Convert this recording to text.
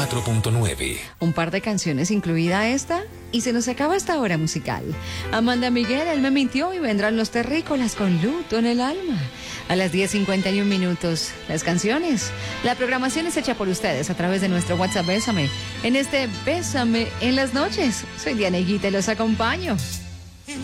94.9. Un par de canciones incluida esta y se nos acaba esta hora musical. Amanda Miguel, él me mintió y vendrán los terrícolas con luto en el alma. A las 10:51, las canciones. La programación es hecha por ustedes a través de nuestro WhatsApp Bésame. En este Bésame en las noches. Soy Diana Higuita y los acompaño.